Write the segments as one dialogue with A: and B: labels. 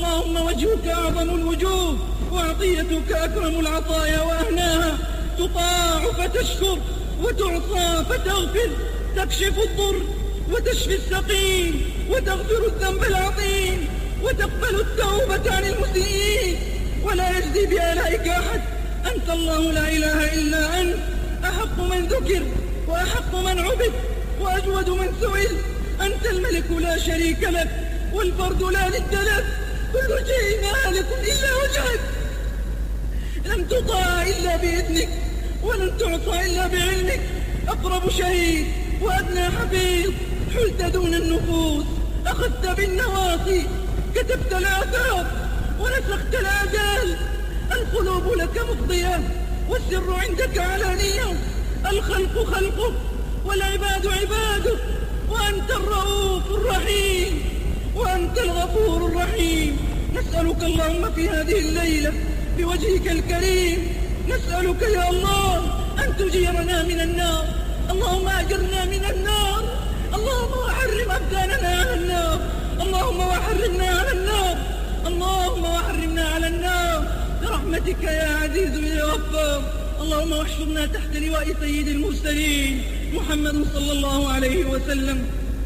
A: اللهم وجهك أعظم الوجوه، وعطيتك أكرم العطايا وأهناها، تطاع فتشكر، وتعصى فتغفر، تكشف الضر وتشفي السقيم، وتغفر الذنب العظيم، وتقبل التوبة عن المسيئين، ولا يجزي بآلائك أحد. أنت الله لا إله إلا أنت، أحق من ذكر وأحق من عبد وأجود من سئل. أنت الملك لا شريك لك، والفرد لا ند لك، كل شيء هالك إلا وجهك، لم تطاع إلا بإذنك، ولن تعصى إلا بعلمك. أقرب شهيد وأدنى حفيظ، حلت دون النفوس، أخذت بالنواصي، كتبت الآثار ونسخت الآجال. القلوب لك مفضية، والسر عندك علانية، الخلق خلقك والعباد عبادك، وأنت الرؤوف الرحيم، وأنت الغفور الرحيم. نسألك اللهم في هذه الليلة بوجهك الكريم، نسألك يا الله أن تجيرنا من النار. اللهم أجرنا من النار، اللهم وحرم أبداننا على النار، اللهم وحرمنا على النار، اللهم وحرمنا على النار برحمتك يا عزيز يا غفار. اللهم واحشرنا تحت لواء سيد المرسلين محمد صلى الله عليه وسلم.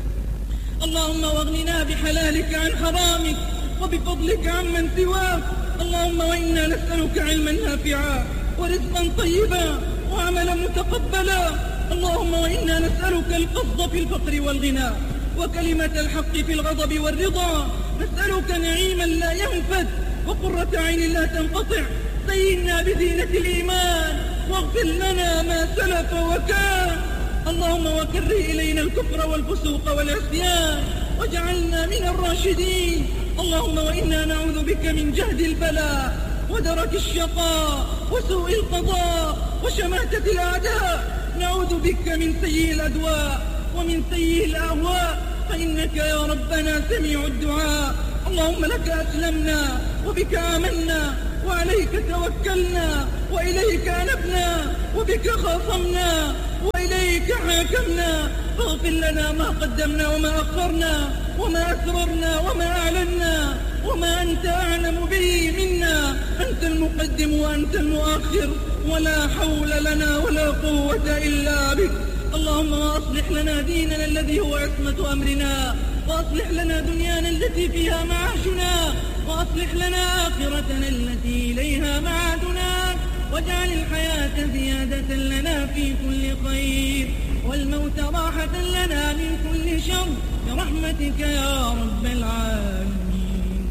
A: اللهم واغننا بحلالك عن حرامك، وبفضلك عمن سواك. اللهم وإنا نسألك علما نافعا، ورزقا طيبا، وعملا متقبلا. اللهم وإنا نسألك القصد في الفقر والغنى، وكلمة الحق في الغضب والرضا. نسألك نعيما لا ينفد، وقرة عين لا تنقطع. زينا بزينة الإيمان، واغفر لنا ما سلف وكان. اللهم وكره إلينا الكفر والفسوق والعصيان، واجعلنا من الراشدين. اللهم وإنا نعوذ بك من جهد البلاء، ودرك الشقاء، وسوء القضاء، وشماتة الأعداء. نعوذ بك من سيء الأدواء، ومن سيء الأهواء، فإنك يا ربنا سميع الدعاء. اللهم لك أسلمنا، وبك آمنا، وعليك توكلنا، وإليك أنبنا، وبك خاصمنا، وإليك حاكمنا. فاغفر لنا ما قدمنا وما أخرنا، وما أسررنا وما أعلنا، وما أنت أعلم به منا. أنت المقدم وأنت المؤخر، ولا حول لنا ولا قوة إلا بك. اللهم وأصلح لنا ديننا الذي هو عصمة أمرنا، وأصلح لنا دنيانا التي فيها معاشنا، وأصلح لنا آخرتنا التي إليها معادنا. واجعل الحياة زيادة لنا في كل خير، والموت راحة لنا من كل شر، برحمتك يا رب العالمين.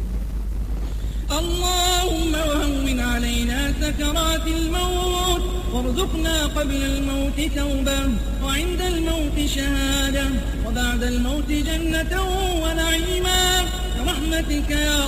A: اللهم وهون علينا سكرات الموت، وارزقنا قبل الموت توبة، وعند الموت شهادة، وبعد الموت جنة ونعيما، برحمتك يا